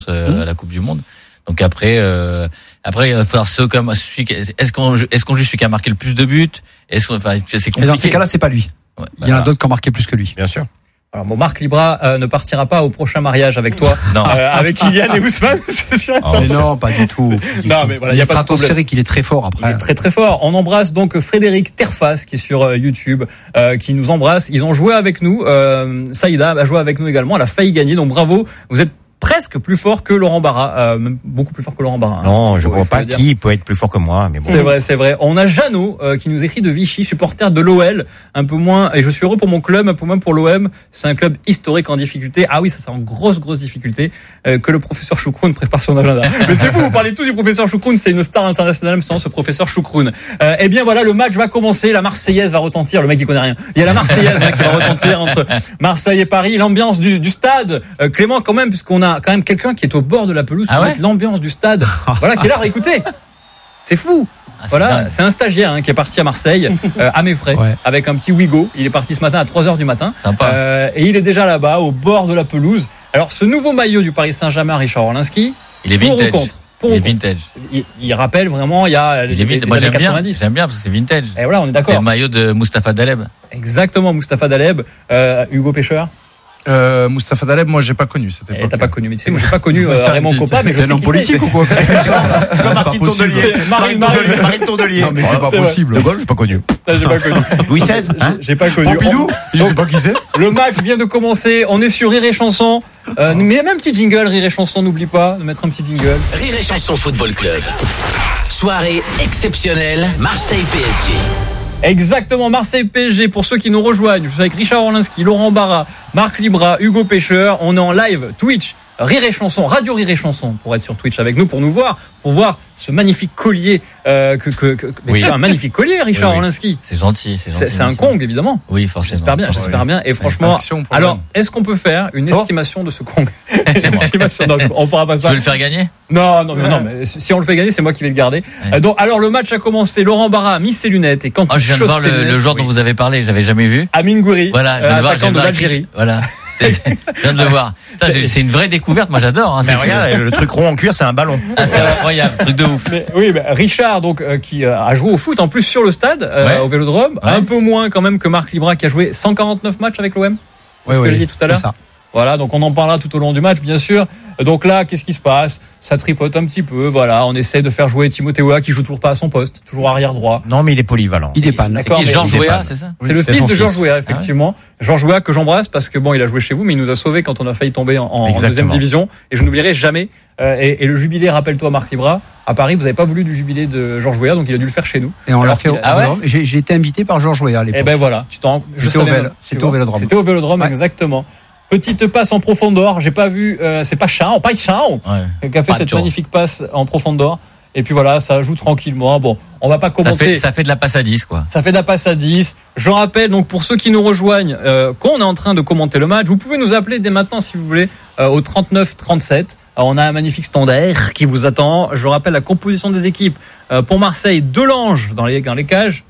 à la Coupe du Monde. Donc après, il va falloir est-ce qu'on juge celui qui a marqué le plus de buts? C'est compliqué. Et dans ces cas-là, c'est pas lui. Ouais, il y en a d'autres qui ont marqué plus que lui. Bien sûr. Alors bon, Marc Libra ne partira pas au prochain mariage avec toi, Non. avec Kylian et Ousmane, c'est sûr. Mais non, pas du tout. Non, mais voilà, il y est a pas de problème. stratosphérique, il est très fort après. Il est très très fort. On embrasse donc Frédéric Terfas qui est sur YouTube, qui nous embrasse. Ils ont joué avec nous. Saïda a joué avec nous également. Elle a failli gagner. Donc bravo. Vous êtes presque plus fort que Laurent Barra, même beaucoup plus fort que Laurent Barra. Non, je vois pas qui peut être plus fort que moi, mais bon. C'est vrai. On a Jeannot qui nous écrit de Vichy, supporter de l'OL, un peu moins, et je suis heureux pour mon club, un peu moins pour l'OM. C'est un club historique en difficulté. Ah oui, ça c'est en grosse difficulté, que le professeur Choukroun prépare son agenda. Mais c'est vous parlez tous du professeur Choukroun, c'est une star internationale, me semble, ce professeur Choukroun. Eh bien voilà, le match va commencer, la Marseillaise va retentir, le mec il connaît rien. Il y a la Marseillaise qui va retentir entre Marseille et Paris, l'ambiance du stade. Clément quand même, puisqu'on a quand même quelqu'un qui est au bord de la pelouse, l'ambiance du stade. Voilà, qui est là, écoutez. C'est fou. Voilà, c'est un stagiaire qui est parti à Marseille, à mes frais, avec un petit Wigo. Il est parti ce matin à 3h du matin. Sympa. Et il est déjà là-bas, au bord de la pelouse. Alors, ce nouveau maillot du Paris Saint-Germain, Richard Orlinski, il est vintage. Il est vintage. Il rappelle vraiment, il y a les Moi, années j'aime 90. bien parce que c'est vintage. Et voilà, on est d'accord. C'est le maillot de Mustapha Daleb. Exactement, Mustapha Daleb, Hugo Pêcheur. Mustapha Daleb, moi j'ai pas connu cette époque. T'as pas connu, mais tu sais, moi j'ai pas connu Raymond Coppa, mais je sais un qui politique ou quoi? C'est comme Martine Tourdelier. Marine Tourdelier. Non, mais c'est pas possible. Le golf, j'ai pas connu. J'ai pas connu. Louis XVI, hein? J'ai pas connu. Pompidou? Je sais pas qui c'est. Le match vient de commencer. On est sur Rire et Chanson. Mais même un petit jingle, Rire et Chanson, n'oublie pas de mettre un petit jingle. Rire et Chanson Football Club. Soirée exceptionnelle, Marseille-PSG. Exactement, Marseille PSG. Pour ceux qui nous rejoignent, je suis avec Richard Orlinski, Laurent Barra, Marc Libra, Hugo Pêcheur. On est en live Twitch, Rire et Chanson, Radio Rire et Chanson, pour être sur Twitch avec nous, pour voir ce magnifique collier mais c'est un magnifique collier, Richard Orlinski. C'est gentil. C'est un Kong, évidemment. Oui, forcément. J'espère bien. Et franchement, alors, est-ce qu'on peut faire une estimation de ce Kong? Donc, on pourra pas ça. Tu veux le faire gagner? Non, mais si on le fait gagner, c'est moi qui vais le garder. Donc, alors, le match a commencé. Laurent Barra a mis ses lunettes et quand il je viens de voir le joueur dont vous avez parlé, j'avais jamais vu. Amin Gouiri. Voilà, je viens de voir l'Algérie. Voilà. Je viens de le voir. C'est une vraie découverte. Moi, j'adore. Mais regarde, le truc rond en cuir, c'est un ballon. C'est incroyable, truc de ouf. Richard, donc, qui a joué au foot en plus sur le stade, au Vélodrome, un peu moins quand même que Marc Libra qui a joué 149 matchs avec l'OM. C'est ce que j'ai dit tout à l'heure. C'est ça. Voilà, donc on en parlera tout au long du match, bien sûr. Donc là, qu'est-ce qui se passe? Ça tripote un petit peu, voilà. On essaie de faire jouer Timothée Weah, qui joue toujours pas à son poste, toujours arrière droit. Non, mais il est polyvalent. Il dépanne. D'accord. Georges Weah, c'est ça? C'est le fils de Georges Weah, effectivement. Georges Weah que j'embrasse parce que bon, il a joué chez vous, mais il nous a sauvés quand on a failli tomber en deuxième division. Et je n'oublierai jamais. Et le jubilé, rappelle-toi, Marc Libra, à Paris, vous n'avez pas voulu du jubilé de Georges Weah, donc il a dû le faire chez nous. Et on l'a fait au Vélodrome. J'ai été invité par Georges Weah à l'époque. Et ben voilà, C'était au Vélodrome. C'était au Vélodrome, exactement. Petite passe en profondeur, j'ai pas vu, c'est pas Chao qui a fait cette magnifique passe en profondeur. Et puis voilà, ça joue tranquillement. Bon, on va pas commenter. Ça fait de la passe à 10, quoi. Ça fait de la passe à 10. Je rappelle, donc, pour ceux qui nous rejoignent, qu'on est en train de commenter le match, vous pouvez nous appeler dès maintenant, si vous voulez, au 39-37. Alors, on a un magnifique standard qui vous attend. Je rappelle la composition des équipes. Pour Marseille, Delange dans les cages.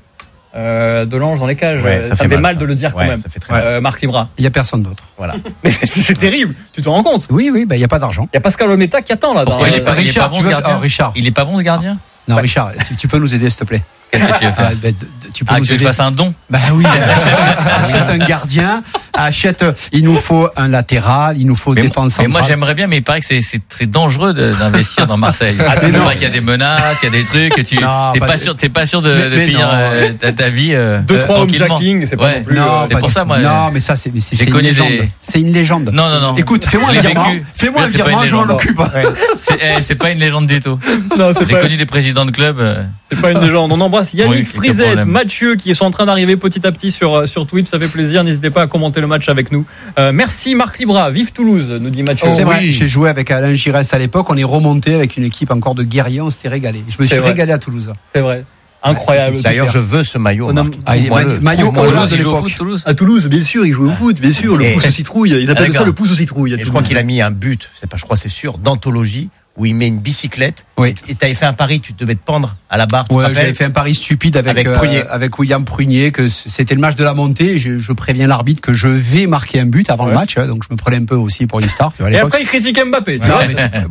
Delange dans les cages. Ça fait mal de le dire quand même. Ça fait très Marc Libra. Il y a personne d'autre. Voilà. Mais c'est terrible. Tu te rends compte? Oui, il y a pas d'argent. Il y a Pascal Olmeta qui attend là. Pourquoi il est pas bon ce gardien? Richard. Il est pas bon ce gardien? Non, Richard, tu peux nous aider s'il te plaît. Qu'est-ce que tu veux faire? Tu peux nous aider. Tu fasses un don? Bah oui, achète un gardien, il nous faut un latéral, il nous faut défense centrale. Mais moi j'aimerais bien, mais il paraît que c'est très dangereux d'investir dans Marseille. C'est vrai qu'il y a des menaces, qu'il y a des trucs, que t'es pas sûr de finir ta vie 2-3 homejacking, c'est pas non plus. C'est pour ça moi. Non, mais ça c'est une légende. C'est une légende. Non. Écoute, fais-moi un virement, je m'en occupe. C'est pas une légende du tout. J'ai connu des présidents de club. C'est pas une légende. On embrasse Yannick Frisette, Mathieu qui sont en train d'arriver petit à petit sur Twitch. Ça fait plaisir. N'hésitez pas à commenter le match avec nous. Merci Marc Libra. Vive Toulouse, nous dit Mathieu. C'est vrai. J'ai joué avec Alain Giresse à l'époque. On est remonté avec une équipe encore de guerriers. On s'était régalé. Je me suis régalé à Toulouse. C'est vrai. Incroyable. D'ailleurs, je veux ce maillot. Maillot Toulouse, il joue au foot, Toulouse. À Toulouse, bien sûr, il joue au foot, bien sûr, le pouce aux citrouilles. Ils appellent ça le pouce aux citrouilles. Et je crois qu'il a mis un but, je crois c'est sûr, d'anthologie, où il met une bicyclette. Oui. Et t'avais fait un pari, tu devais te pendre à la barre. Ouais, j'avais fait un pari stupide avec William Prunier, que c'était le match de la montée. Je préviens l'arbitre que je vais marquer un but avant le match, donc je me prenais un peu aussi pour une star. Et après, il critique Mbappé.